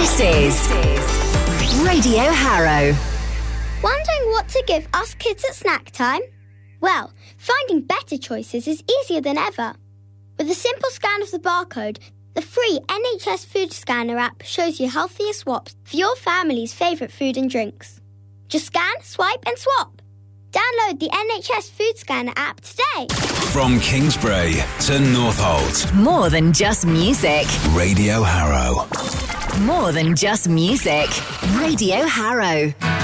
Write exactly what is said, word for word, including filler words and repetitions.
This is Radio Harrow. Wondering what to give us kids at snack time? Well, finding better choices is easier than ever. With a simple scan of the barcode, the free N H S Food Scanner app shows you healthier swaps for your family's favourite food and drinks. Just scan, swipe and swap. Download the N H S Food Scanner app today. From Kingsbury to Northolt. More than just music. Radio Harrow. More than just music. Radio Harrow.